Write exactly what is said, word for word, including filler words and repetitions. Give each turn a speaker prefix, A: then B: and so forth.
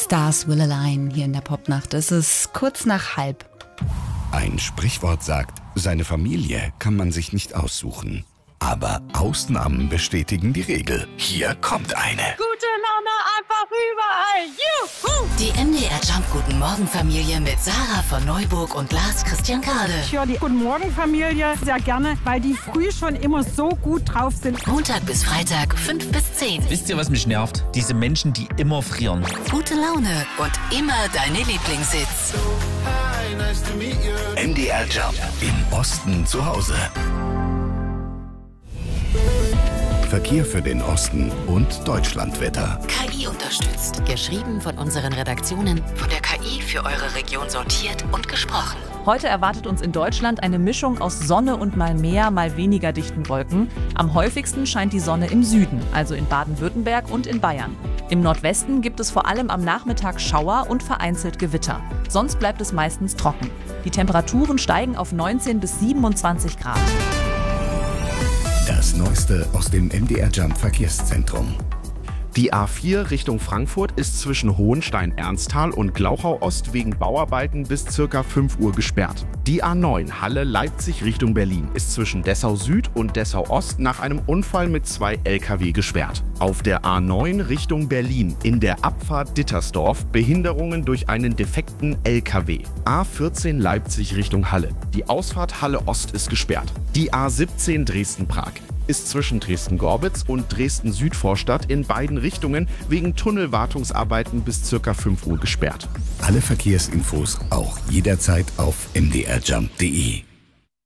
A: Stars Will Align hier in der Popnacht. Es ist kurz nach halb.
B: Ein Sprichwort sagt, seine Familie kann man sich nicht aussuchen. Aber Ausnahmen bestätigen die Regel. Hier kommt eine.
C: Gute Laune einfach überall. Juhu!
D: Die M D R Jump Guten Morgen Familie mit Sarah von Neuburg und Lars Christian Kade.
C: Ich höre die Guten Morgen Familie sehr gerne, weil die früh schon immer so gut drauf sind.
D: Montag bis Freitag, fünf bis zehn.
E: Wisst ihr, was mich nervt? Diese Menschen, die immer frieren.
D: Gute Laune und immer deine Lieblingssitz.
B: M D R Jump im Osten zu Hause. Verkehr für den Osten und Deutschlandwetter.
D: K I unterstützt. Geschrieben von unseren Redaktionen, von der K I für eure Region sortiert und gesprochen.
F: Heute erwartet uns in Deutschland eine Mischung aus Sonne und mal mehr, mal weniger dichten Wolken. Am häufigsten scheint die Sonne im Süden, also in Baden-Württemberg und in Bayern. Im Nordwesten gibt es vor allem am Nachmittag Schauer und vereinzelt Gewitter. Sonst bleibt es meistens trocken. Die Temperaturen steigen auf neunzehn bis siebenundzwanzig Grad.
B: Das Neueste aus dem M D R Jump Verkehrszentrum.
G: Die A vier Richtung Frankfurt ist zwischen Hohenstein-Ernsthal und Glauchau-Ost wegen Bauarbeiten bis ca. fünf Uhr gesperrt. Die A neun Halle-Leipzig Richtung Berlin ist zwischen Dessau Süd und Dessau Ost nach einem Unfall mit zwei L K W gesperrt. Auf der A neun Richtung Berlin in der Abfahrt Dittersdorf Behinderungen durch einen defekten L K W. A vierzehn Leipzig Richtung Halle. Die Ausfahrt Halle Ost ist gesperrt. Die A siebzehn Dresden-Prag ist zwischen Dresden-Gorbitz und Dresden-Südvorstadt in beiden Richtungen wegen Tunnelwartungsarbeiten bis ca. fünf Uhr gesperrt.
B: Alle Verkehrsinfos auch jederzeit auf m d r jump punkt d e.